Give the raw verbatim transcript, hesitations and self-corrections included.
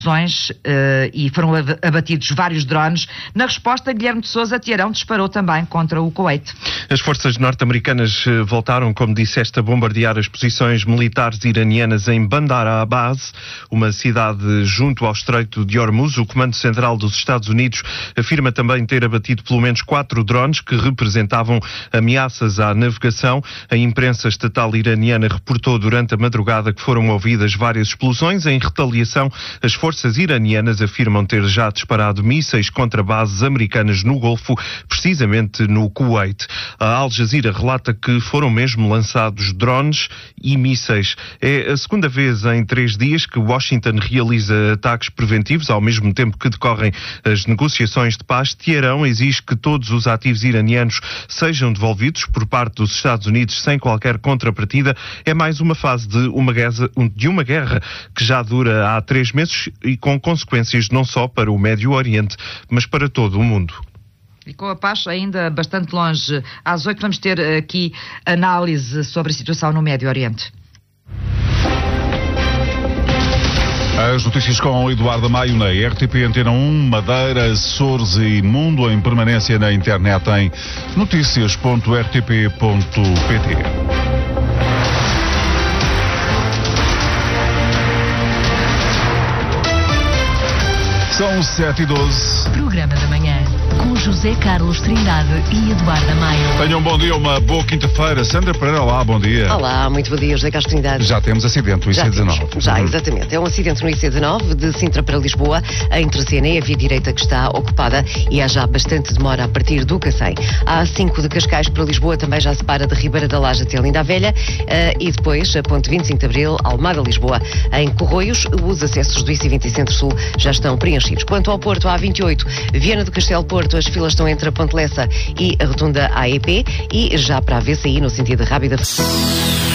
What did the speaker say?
Uh, e foram abatidos vários drones. Na resposta, Guilherme de Sousa Tearão disparou também contra o Kuwait. As forças norte-americanas voltaram, como disseste, a bombardear as posições militares iranianas em Bandar Abbas, uma cidade junto ao Estreito de Hormuz. O Comando Central dos Estados Unidos afirma também ter abatido pelo menos quatro drones que representavam ameaças à navegação. A imprensa estatal iraniana reportou durante a madrugada que foram ouvidas várias explosões. Em retaliação, as forças Forças iranianas afirmam ter já disparado mísseis contra bases americanas no Golfo, precisamente no Kuwait. A Al Jazeera relata que foram mesmo lançados drones e mísseis. É a segunda vez em três dias que Washington realiza ataques preventivos, ao mesmo tempo que decorrem as negociações de paz. Teherão exige que todos os ativos iranianos sejam devolvidos por parte dos Estados Unidos sem qualquer contrapartida. É mais uma fase de uma guerra, de uma guerra que já dura há três meses e com consequências não só para o Médio Oriente, mas para todo o mundo. E com a paz ainda bastante longe, às oito vamos ter aqui análise sobre a situação no Médio Oriente. As notícias com Eduardo Maio na R T P Antena um, Madeira, Açores e Mundo, em permanência na internet em notícias ponto r t p ponto p t. São sete e doze. Programa da manhã, com José Carlos Trindade e Eduardo Maio. Tenham um bom dia, uma boa quinta-feira. Sandra Pereira, olá, bom dia. Olá, muito bom dia, José Carlos Trindade. Já temos acidente no I C dezanove. Já, uhum. exatamente. É um acidente no I C dezanove, de Sintra para Lisboa, entre Sena e a via direita que está ocupada e há já bastante demora a partir do Cacém. A A cinco de Cascais para Lisboa também já se para de Ribeira da Laje até Linda a Velha uh, e depois a ponte vinte e cinco de Abril, Almada, Lisboa. Em Corroios, os acessos do I C vinte Centro-Sul já estão preenchidos. Quanto ao Porto, a A vinte e oito, Viana do Castelo Porto, as filas estão entre a Ponte Lessa e a Rotunda A E P e já para a V C I no sentido de Rábida.